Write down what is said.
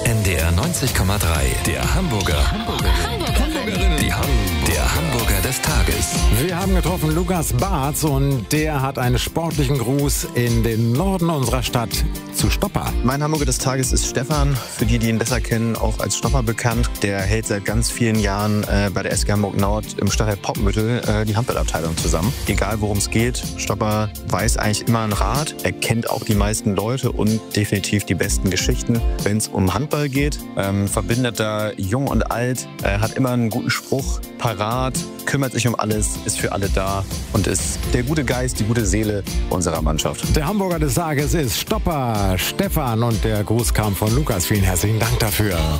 NDR 90,3. Der Hamburger. Hamburgerinnen. Der Hamburger des Tages. Wir haben getroffen Lukas Barz und der hat einen sportlichen Gruß in den Norden unserer Stadt zu Stopper. Mein Hamburger des Tages ist Stefan, für die ihn besser kennen, auch als Stopper bekannt. Der hält seit ganz vielen Jahren bei der SG Hamburg Nord im Stadtteil Poppenbüttel die Handballabteilung zusammen. Egal worum es geht, Stopper weiß eigentlich immer einen Rat. Er kennt auch die meisten Leute und definitiv die besten Geschichten, wenn es um Handball geht. Verbindet da Jung und Alt, hat immer einen guten Spruch parat, kümmert sich um alles, ist für alle da und ist der gute Geist, die gute Seele unserer Mannschaft. Der Hamburger des Tages ist Stopper Stefan und der Gruß kam von Lukas. Vielen herzlichen Dank dafür.